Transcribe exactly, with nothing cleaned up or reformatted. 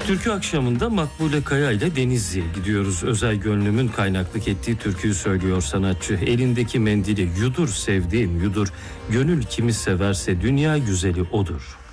Türkü akşamında Makbule Kaya ile Denizli'ye gidiyoruz. Özel gönlümün kaynaklık ettiği türküyü söylüyor sanatçı. Elindeki mendili yudur sevdiğim yudur. Gönül kimi severse dünya güzeli odur.